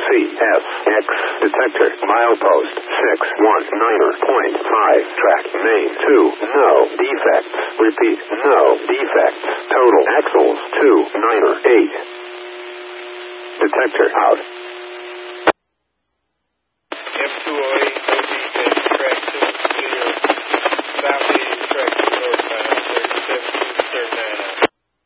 CSX detector milepost 619.5 track main 2 no defects. Repeat, no defects. Total axles 298. Detector out. F208.